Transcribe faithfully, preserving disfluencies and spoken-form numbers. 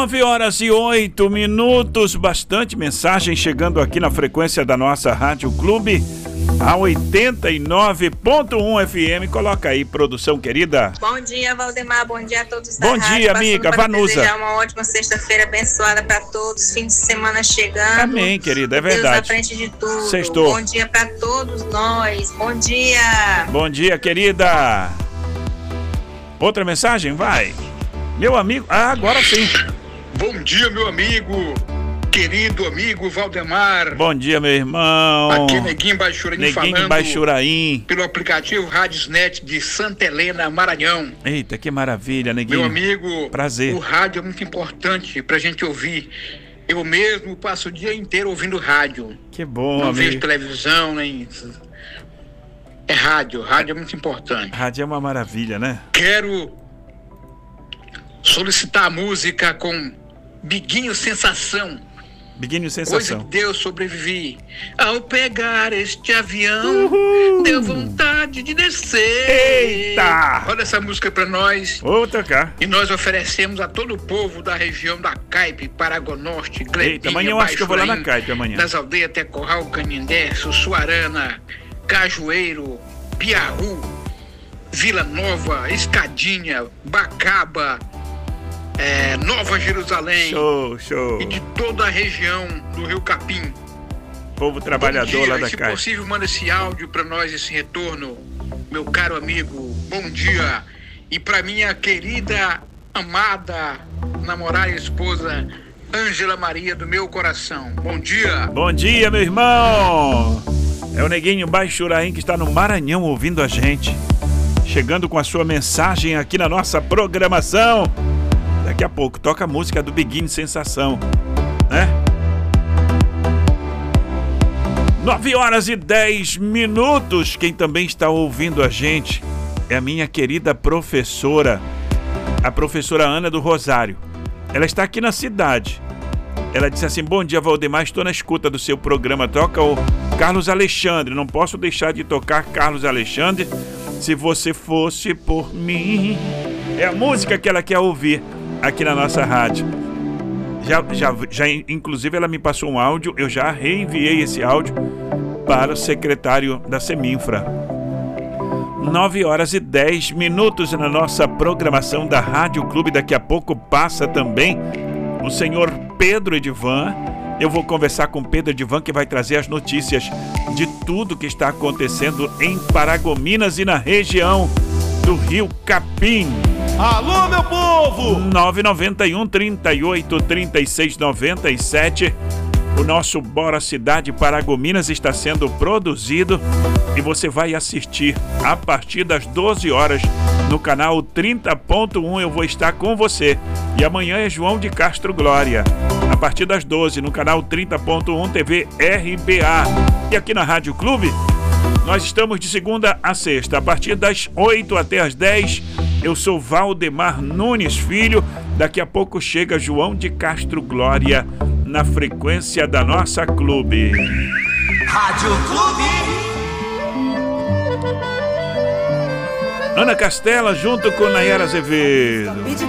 nove horas e oito minutos, bastante mensagem chegando aqui na frequência da nossa Rádio Clube, a oitenta e nove ponto um F M. Coloca aí, produção querida. Bom dia, Valdemar, bom dia a todos da Bom rádio. dia, amiga Vanusa. Desejar uma ótima sexta-feira abençoada para todos, fim de semana chegando. Amém, querida, é verdade. Deus à frente de tudo. Sextou. Bom dia para todos nós, bom dia. Bom dia, querida. Outra mensagem, vai. Meu amigo, ah, agora sim. Bom dia, meu amigo, querido amigo Valdemar. Bom dia, meu irmão. Aqui é Neguinho Baixuraim Neguinho falando Baixuraim. pelo aplicativo Radiosnet de Santa Helena, Maranhão. Eita, que maravilha, Neguinho. Meu amigo, prazer. O rádio é muito importante pra gente ouvir. Eu mesmo passo o dia inteiro ouvindo rádio. Que bom, Não amigo. vejo televisão, nem... É rádio, rádio é muito importante. Rádio é uma maravilha, né? Quero solicitar a música com Biguinho Sensação. Biguinho Coisa Sensação. que Deus sobrevivi. Ao pegar este avião, Uhul. deu vontade de descer. Eita! Roda essa música pra nós. Vou tocar. E nós oferecemos a todo o povo da região da Caipe, Paragonorte, Eita, Glebinha, amanhã eu acho que eu vou lá na Baixuraim, Caipe amanhã. das aldeias até Corral, Canindé, Sussuarana, Cajueiro, Piaú, Vila Nova, Escadinha, Bacaba, é, Nova Jerusalém. Show, show. E de toda a região do Rio Capim. Povo trabalhador Bom dia, lá da se Caipe. possível, manda esse áudio para nós, esse retorno, meu caro amigo. Bom dia. E para minha querida, amada, namorada e esposa, Ângela Maria do meu coração. Bom dia. Bom dia, meu irmão. É o Neguinho Baixuraim que está no Maranhão ouvindo a gente. Chegando com a sua mensagem aqui na nossa programação. Daqui a pouco toca a música do Biguinho Sensação, né? nove horas e dez minutos. Quem também está ouvindo a gente é a minha querida professora, a professora Ana do Rosário. Ela está aqui na cidade. Ela disse assim: bom dia, Valdemar, estou na escuta do seu programa. Toca o Carlos Alexandre. Não posso deixar de tocar Carlos Alexandre. Se você fosse por mim. É a música que ela quer ouvir aqui na nossa rádio. Já, já, já, inclusive, ela me passou um áudio. Eu já reenviei esse áudio para o secretário da Seminfra. nove horas e dez minutos na nossa programação da Rádio Clube. Daqui a pouco passa também o senhor Pedro Edivan. Eu vou conversar com Pedro Edivan, que vai trazer as notícias de tudo que está acontecendo em Paragominas e na região do Rio Capim. Alô, meu povo! nove nove um, trinta e oito, trinta e seis, noventa e sete. O nosso Bora Cidade Paragominas está sendo produzido e você vai assistir a partir das doze horas no canal trinta ponto um. Eu vou estar com você. E amanhã é João de Castro Glória, a partir das doze no canal trinta ponto um T V R B A. E aqui na Rádio Clube nós estamos de segunda a sexta, a partir das oito até as dez. Eu sou Valdemar Nunes Filho. Daqui a pouco chega João de Castro Glória na frequência da nossa Clube. Rádio Clube. Ana Castela junto com Nayara Azevedo.